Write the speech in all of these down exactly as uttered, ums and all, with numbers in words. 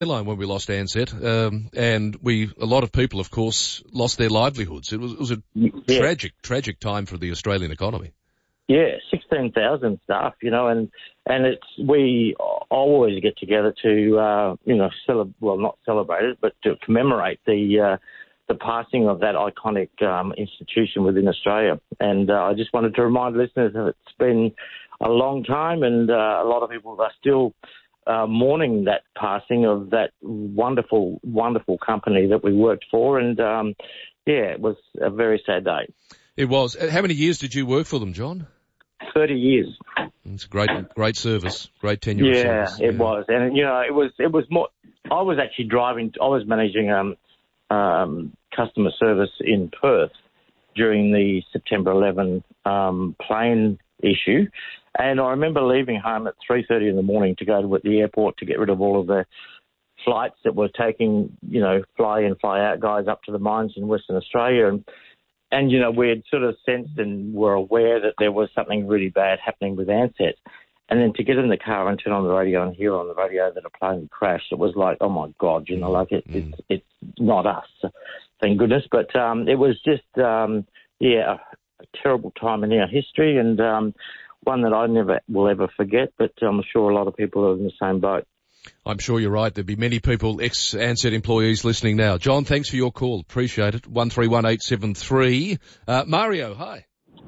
Airline when we lost Ansett, um, and we, a lot of people, of course, lost their livelihoods. It was, it was a yeah. tragic, tragic time for the Australian economy. Yeah, sixteen thousand staff, you know, and, and it's, we always get together to, uh, you know, celebrate, well, not celebrate it, but to commemorate the, uh, the passing of that iconic um, institution within Australia. And uh, I just wanted to remind listeners that it's been a long time, and uh, a lot of people are still Uh, mourning that passing of that wonderful, wonderful company that we worked for. And, um, yeah, it was a very sad day. It was. How many years did you work for them, John? thirty years. It's a great, great service, great tenure yeah, of service. It yeah, it was. And, you know, it was, it was more, I was actually driving, I was managing um, um, customer service in Perth during the September eleventh um, plane issue. And I remember leaving home at three thirty in the morning to go to the airport to get rid of all of the flights that were taking, you know, fly-in, fly-out guys up to the mines in Western Australia. And, and, you know, we had sort of sensed and were aware that there was something really bad happening with Ansett. And then to get in the car and turn on the radio and hear on the radio that a plane crashed, it was like, oh, my God, you know, like it, mm. it's, it's not us, thank goodness. But um, it was just, um, yeah, a, a terrible time in our history, and um one that I never will ever forget, but I'm sure a lot of people are in the same boat. I'm sure you're right. There'll be many people, ex-Ansett employees, listening now. John, thanks for your call. Appreciate it. one three one eight seven three. Uh, Mario, hi.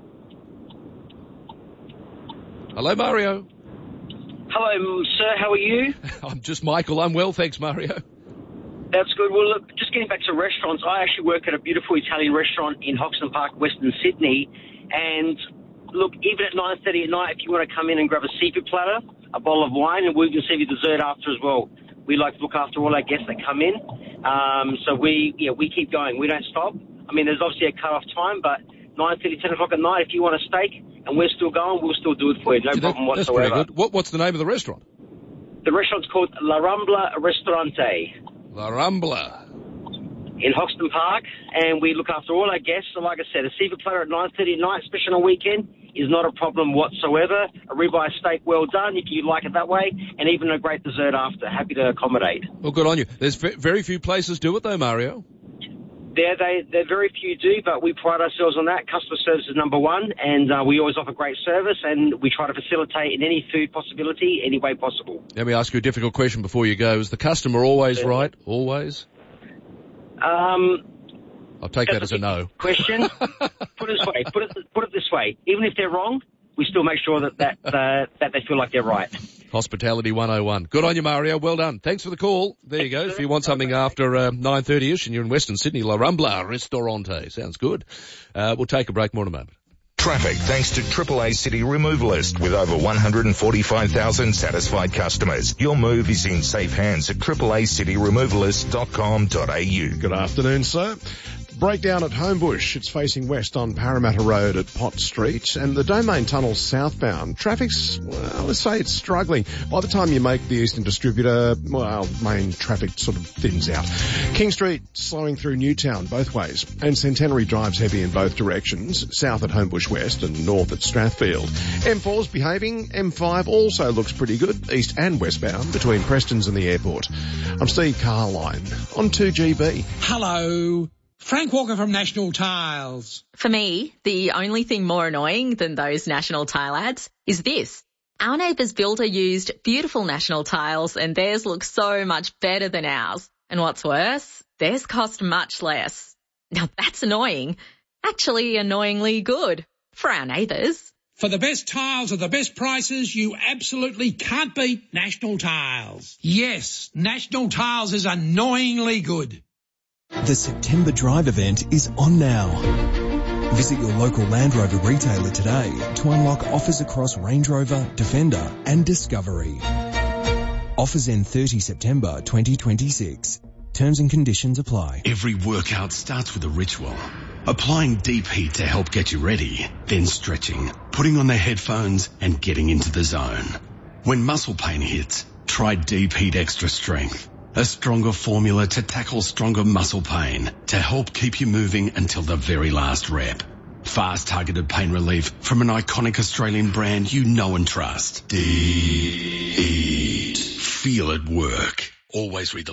Hello, Mario. Hello, sir. How are you? I'm just Michael. I'm well, thanks, Mario. That's good. Well, look, just getting back to restaurants, I actually work at a beautiful Italian restaurant in Hoxton Park, Western Sydney, and look, even at nine thirty at night, if you want to come in and grab a seafood platter, a bowl of wine, and we can serve you dessert after as well. We like to look after all our guests that come in. Um, so we, yeah, we keep going. We don't stop. I mean, there's obviously a cut-off time, but nine thirty, ten o'clock at night, if you want a steak and we're still going, we'll still do it for you. No yeah, problem that, whatsoever. That's pretty good. What, what's the name of the restaurant? The restaurant's called La Rambla Ristorante. La Rambla. In Hoxton Park, and we look after all our guests. So like I said, a seafood platter at nine thirty at night, especially on a weekend, is not a problem whatsoever. A ribeye steak well done, if you like it that way, and even a great dessert after. Happy to accommodate. Well, good on you. There's very few places do it though, Mario. There, they, there very few do, but we pride ourselves on that. Customer service is number one, and uh, we always offer great service, and we try to facilitate in any food possibility, any way possible. Let me ask you a difficult question before you go. Is the customer always yeah. right? Always? Um, I'll take that as a no. Question. Put it this way. Put it, put it this way. Even if they're wrong, we still make sure that that, uh, that they feel like they're right. Hospitality one oh one. Good on you, Mario. Well done. Thanks for the call. There you go. If you want something after uh, nine thirty-ish and you're in Western Sydney, La Rambla Ristorante. Sounds good. Uh, we'll take a break. More in a moment. Traffic thanks to Triple A City Removalist with over one hundred forty-five thousand satisfied customers. Your move is in safe hands at triple a city removalist dot com dot a u. Good afternoon, sir. Breakdown at Homebush. It's facing west on Parramatta Road at Pott Street, and the Domain Tunnel southbound. Traffic's, well, let's say it's struggling. By the time you make the Eastern Distributor, well, main traffic sort of thins out. King Street slowing through Newtown both ways, and Centenary Drive's heavy in both directions, south at Homebush West and north at Strathfield. M four's behaving. M five also looks pretty good, east and westbound, between Prestons and the airport. I'm Steve Carline on two G B. Hello. Frank Walker from National Tiles. For me, the only thing more annoying than those National Tile ads is this. Our neighbour's builder used beautiful National Tiles and theirs looks so much better than ours. And what's worse, theirs cost much less. Now that's annoying. Actually annoyingly good for our neighbours. For the best tiles at the best prices, you absolutely can't beat National Tiles. Yes, National Tiles is annoyingly good. The September Drive event is on now. Visit your local Land Rover retailer today to unlock offers across Range Rover, Defender and Discovery. Offers end thirtieth of September twenty twenty-six. Terms and conditions apply. Every workout starts with a ritual. Applying deep heat to help get you ready, then stretching, putting on the headphones and getting into the zone. When muscle pain hits, try Deep Heat Extra Strength. A stronger formula to tackle stronger muscle pain to help keep you moving until the very last rep. Fast targeted pain relief from an iconic Australian brand you know and trust. Deep Heat. Feel it work. Always read the